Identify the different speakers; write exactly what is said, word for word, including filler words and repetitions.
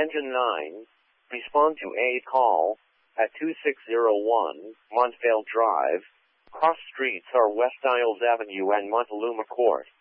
Speaker 1: Attention nine. Respond to a call at two six zero one Montvale Drive. Cross streets are West Isles Avenue and Montaluma Court.